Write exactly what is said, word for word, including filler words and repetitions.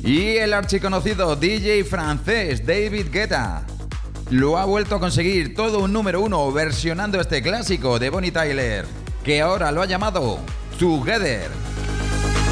Y el archiconocido D J francés David Guetta lo ha vuelto a conseguir, todo un número uno versionando este clásico de Bonnie Tyler, que ahora lo ha llamado Together.